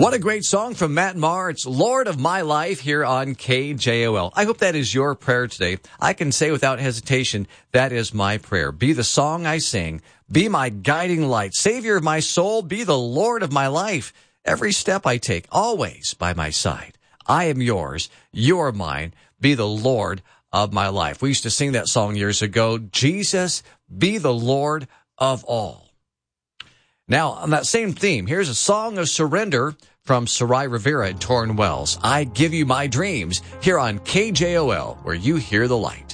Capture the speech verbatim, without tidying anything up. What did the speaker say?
What a great song from Matt Maher. It's Lord of My Life here on K J O L. I hope that is your prayer today. I can say without hesitation, that is my prayer. Be the song I sing. Be my guiding light. Savior of my soul. Be the Lord of my life. Every step I take, always by my side. I am yours. You are mine. Be the Lord of my life. We used to sing that song years ago. Jesus, be the Lord of all. Now, on that same theme, here's a song of surrender from Sarai Rivera and Torrin Wells. I give you my dreams here on K J O L, where you hear the light.